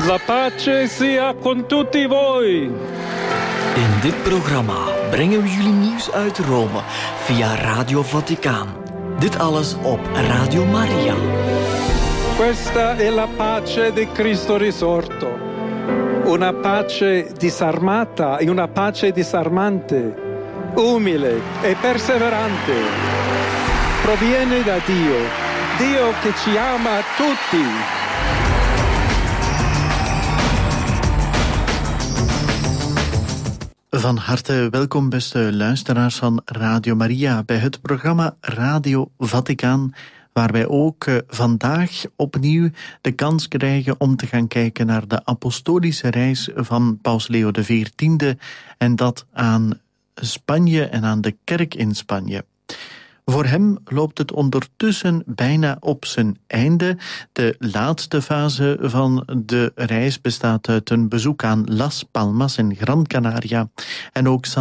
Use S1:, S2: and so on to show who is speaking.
S1: La pace sia con tutti voi.
S2: In dit programma brengen we jullie nieuws uit Rome via Radio Vaticaan. Dit alles op Radio Maria.
S1: Questa è la pace di Cristo risorto. Una pace disarmata e una pace disarmante, umile e perseverante. Proviene da Dio, Dio che ci ama tutti.
S3: Van harte welkom, beste luisteraars van Radio Maria, bij het programma Radio Vaticaan, waar wij ook vandaag opnieuw de kans krijgen om te gaan kijken naar de apostolische reis van Paus Leo XIV en dat aan Spanje en aan de kerk in Spanje. Voor hem loopt het ondertussen bijna op zijn einde. De laatste fase van de reis bestaat uit een bezoek aan Las Palmas in Gran Canaria en ook